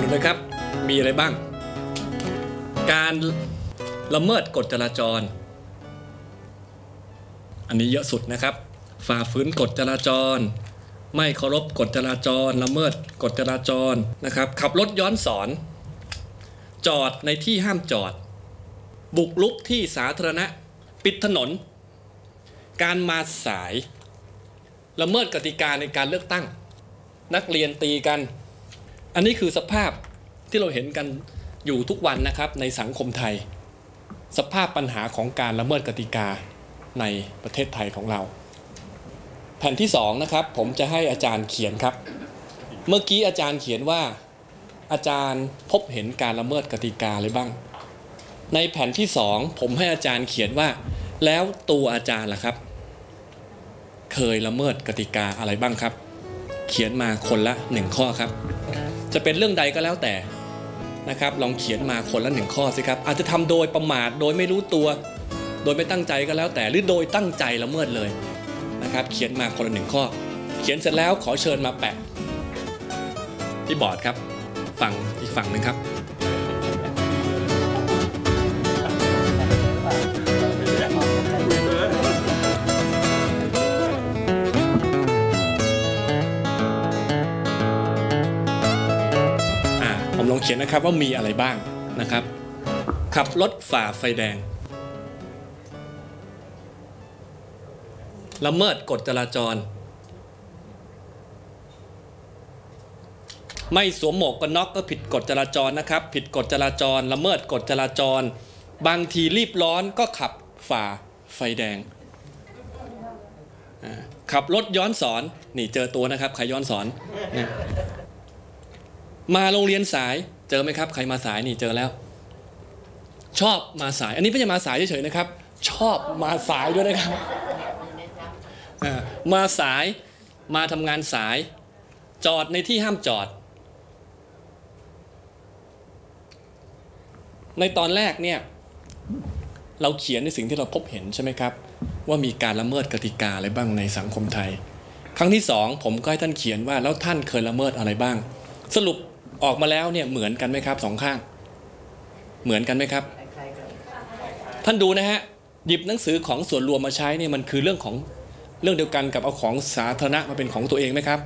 ดูนะครับมีอะไรบ้างการละเมิดกฎจราจรอันนี้เยอะสุดนะครับฝ่าฝืนกฎจราจรไม่เคารพกฎจราจรละเมิดกฎจราจรนะครับขับรถย้อนสอนจอดในที่ห้ามจอดบุกรุกที่สาธารณะปิดถนนการมาสายละเมิดกติกาในการเลือกตั้งนักเรียนตีกันอันนี้คือสภาพที่เราเห็นกันอยู่ทุกวันนะครับในสังคมไทยสภาพปัญหาของการละเมิดกติกาในประเทศไทยของเราแผ่นที่2นะครับผมจะให้อาจารย์เขียนครับเมื่อกี้อาจารย์เขียนว่าอาจารย์พบเห็นการละเมิดกติกาอะไรบ้างในแผ่นที่2ผมให้อาจารย์เขียนว่าแล้วตัวอาจารย์ล่ะครับเคยละเมิดกติกาอะไรบ้างครับเขียนมาคนละ1ข้อครับจะเป็นเรื่องใดก็แล้วแต่นะครับลองเขียนมาคนละ1ข้อสิครับอาจจะทำโดยประมาทโดยไม่รู้ตัวโดยไม่ตั้งใจก็แล้วแต่หรือโดยตั้งใจละเมิดเลยนะครับเขียนมาคนละ1ข้อเขียนเสร็จแล้วขอเชิญมาแปะที่บอร์ดครับฝั่งอีกฝั่งหนึ่งครับผมลองเขียนนะครับว่ามีอะไรบ้างนะครับขับรถฝ่าไฟแดงละเมิดกฎจราจรไม่สวมหมวกกันน็อกก็ผิดกฎจราจรนะครับผิดกฎจราจรละเมิดกฎจราจรบางทีรีบร้อนก็ขับฝ่าไฟแดงขับรถย้อนสอนนี่เจอตัวนะครับใครย้อนสอนมาโรงเรียนสายเจอไหมครับใครมาสายนี่เจอแล้วชอบมาสายอันนี้ไม่ใช่มาสายเฉยๆนะครับชอบมาสายด้วยนะครับมาสายมาทำงานสายจอดในที่ห้ามจอดในตอนแรกเนี่ยเราเขียนในสิ่งที่เราพบเห็นใช่ไหมครับว่ามีการละเมิดกติกาอะไรบ้างในสังคมไทยครั้งที่2ผมก็ให้ท่านเขียนว่าแล้วท่านเคยละเมิดอะไรบ้างสรุปออกมาแล้วเนี่ยเหมือนกันไหมครับ2ข้างเหมือนกันไหมครับท่านดูนะฮะหยิบหนังสือของส่วนรวมมาใช้เนี่ยมันคือเรื่องเดียวกันกับเอาของสาธารณะมาเป็นของตัวเองไหมครับ